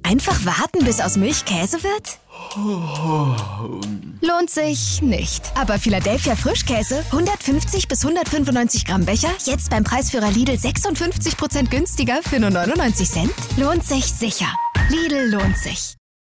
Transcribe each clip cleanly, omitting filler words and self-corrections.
Einfach warten, bis aus Milch Käse wird? Lohnt sich nicht. Aber Philadelphia Frischkäse, 150 bis 195 Gramm Becher, jetzt beim Preisführer Lidl 56% günstiger für nur 99 Cent? Lohnt sich sicher. Lidl lohnt sich.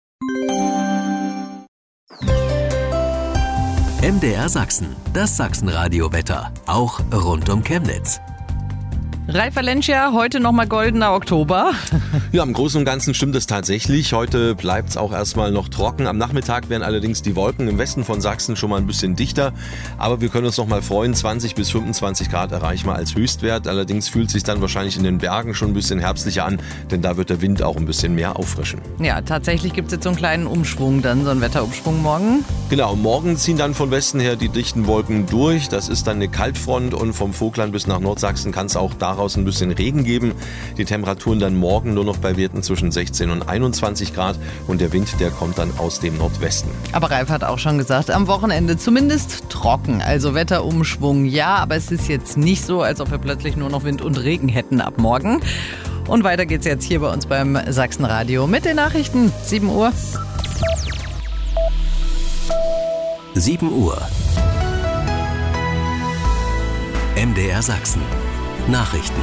MDR Sachsen, das Sachsenradio-Wetter, auch rund um Chemnitz. Ralf Valencia, heute nochmal goldener Oktober. Ja, im Großen und Ganzen stimmt es tatsächlich. Heute bleibt es auch erstmal noch trocken. Am Nachmittag werden allerdings die Wolken im Westen von Sachsen schon mal ein bisschen dichter. Aber wir können uns noch mal freuen, 20 bis 25 Grad erreichen wir als Höchstwert. Allerdings fühlt es sich dann wahrscheinlich in den Bergen schon ein bisschen herbstlicher an, denn da wird der Wind auch ein bisschen mehr auffrischen. Ja, tatsächlich gibt es jetzt so einen kleinen Umschwung dann, so einen Wetterumschwung morgen. Genau, morgen ziehen dann von Westen her die dichten Wolken durch. Das ist dann eine Kaltfront und vom Vogtland bis nach Nordsachsen kann es auch daraus ein bisschen Regen geben. Die Temperaturen dann morgen nur noch bei Werten zwischen 16 und 21 Grad und der Wind, der kommt dann aus dem Nordwesten. Aber Ralf hat auch schon gesagt, am Wochenende zumindest trocken, also Wetterumschwung ja, aber es ist jetzt nicht so, als ob wir plötzlich nur noch Wind und Regen hätten ab morgen. Und weiter geht's jetzt hier bei uns beim Sachsenradio mit den Nachrichten. 7 Uhr. 7 Uhr. MDR Sachsen. Nachrichten.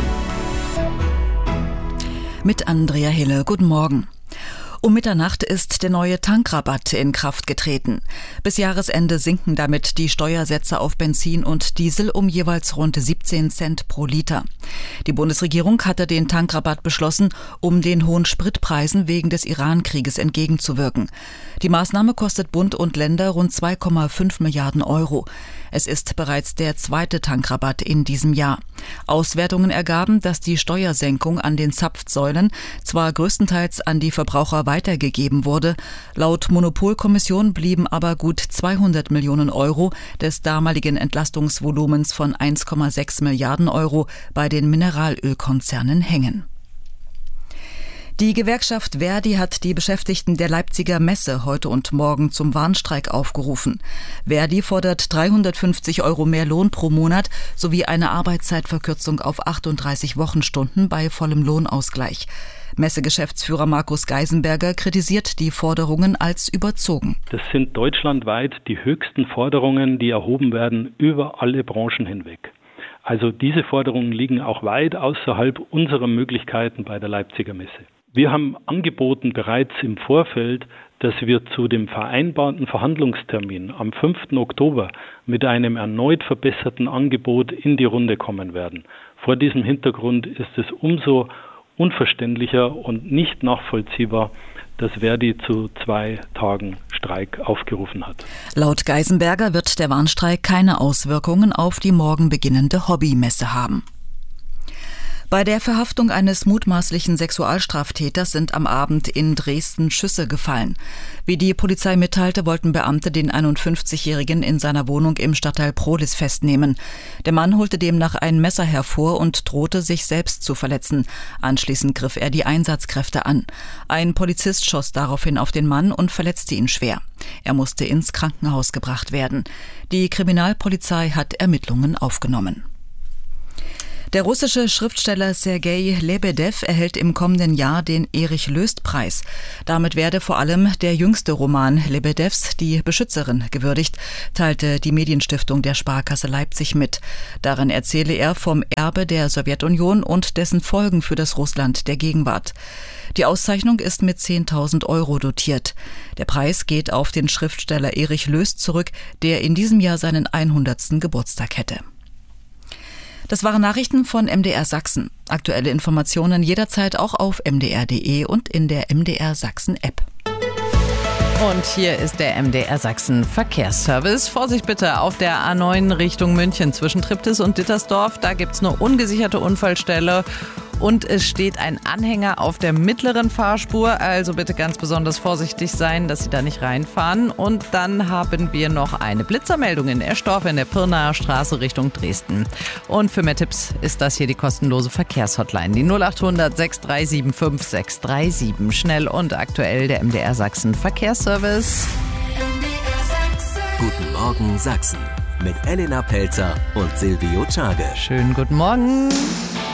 Mit Andrea Hille. Guten Morgen. Um Mitternacht ist der neue Tankrabatt in Kraft getreten. Bis Jahresende sinken damit die Steuersätze auf Benzin und Diesel um jeweils rund 17 Cent pro Liter. Die Bundesregierung hatte den Tankrabatt beschlossen, um den hohen Spritpreisen wegen des Iran-Krieges entgegenzuwirken. Die Maßnahme kostet Bund und Länder rund 2,5 Milliarden Euro. Es ist bereits der zweite Tankrabatt in diesem Jahr. Auswertungen ergaben, dass die Steuersenkung an den Zapfsäulen zwar größtenteils an die Verbraucher weitergegeben wurde, laut Monopolkommission blieben aber gut 200 Millionen Euro des damaligen Entlastungsvolumens von 1,6 Milliarden Euro bei den Mineralölkonzernen hängen. Die Gewerkschaft Verdi hat die Beschäftigten der Leipziger Messe heute und morgen zum Warnstreik aufgerufen. Verdi fordert 350 Euro mehr Lohn pro Monat sowie eine Arbeitszeitverkürzung auf 38 Wochenstunden bei vollem Lohnausgleich. Messegeschäftsführer Markus Geisenberger kritisiert die Forderungen als überzogen. Das sind deutschlandweit die höchsten Forderungen, die erhoben werden über alle Branchen hinweg. Also diese Forderungen liegen auch weit außerhalb unserer Möglichkeiten bei der Leipziger Messe. Wir haben angeboten bereits im Vorfeld, dass wir zu dem vereinbarten Verhandlungstermin am 5. Oktober mit einem erneut verbesserten Angebot in die Runde kommen werden. Vor diesem Hintergrund ist es umso unverständlicher und nicht nachvollziehbar, dass Verdi zu 2 Tagen Streik aufgerufen hat. Laut Geisenberger wird der Warnstreik keine Auswirkungen auf die morgen beginnende Hobbymesse haben. Bei der Verhaftung eines mutmaßlichen Sexualstraftäters sind am Abend in Dresden Schüsse gefallen. Wie die Polizei mitteilte, wollten Beamte den 51-Jährigen in seiner Wohnung im Stadtteil Prohlis festnehmen. Der Mann holte demnach ein Messer hervor und drohte, sich selbst zu verletzen. Anschließend griff er die Einsatzkräfte an. Ein Polizist schoss daraufhin auf den Mann und verletzte ihn schwer. Er musste ins Krankenhaus gebracht werden. Die Kriminalpolizei hat Ermittlungen aufgenommen. Der russische Schriftsteller Sergei Lebedew erhält im kommenden Jahr den Erich-Löst-Preis. Damit werde vor allem der jüngste Roman Lebedews, Die Beschützerin, gewürdigt, teilte die Medienstiftung der Sparkasse Leipzig mit. Darin erzähle er vom Erbe der Sowjetunion und dessen Folgen für das Russland der Gegenwart. Die Auszeichnung ist mit 10.000 Euro dotiert. Der Preis geht auf den Schriftsteller Erich Löst zurück, der in diesem Jahr seinen 100. Geburtstag hätte. Das waren Nachrichten von MDR Sachsen. Aktuelle Informationen jederzeit auch auf mdr.de und in der MDR Sachsen App. Und hier ist der MDR Sachsen Verkehrsservice. Vorsicht bitte auf der A9 Richtung München zwischen Triptis und Dittersdorf. Da gibt es eine ungesicherte Unfallstelle. Und es steht ein Anhänger auf der mittleren Fahrspur. Also bitte ganz besonders vorsichtig sein, dass Sie da nicht reinfahren. Und dann haben wir noch eine Blitzermeldung in Eschdorf in der Pirnaer Straße Richtung Dresden. Und für mehr Tipps ist das hier die kostenlose Verkehrshotline. Die 0800 6375 637. Schnell und aktuell der MDR Sachsen Verkehrsservice. Guten Morgen Sachsen mit Elena Pelzer und Silvio Czage. Schönen guten Morgen.